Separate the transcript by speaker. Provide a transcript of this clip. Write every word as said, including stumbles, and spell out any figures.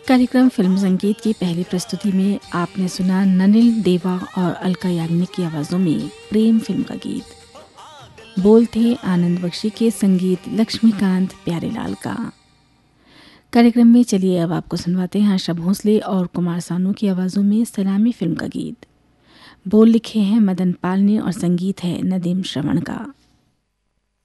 Speaker 1: कार्यक्रम फिल्म संगीत की पहली प्रस्तुति में आपने सुना ननिल देवा और अलका याग्निक की आवाज़ों में प्रेम फिल्म का गीत। बोल थे आनंद बख्शी के, संगीत लक्ष्मीकांत प्यारेलाल का। कार्यक्रम में चलिए अब आपको सुनवाते हैं आशा भोसले और कुमार सानू की आवाज़ों में सलामी फिल्म का गीत। बोल लिखे हैं मदन पाल ने और संगीत है नदीम श्रवण का।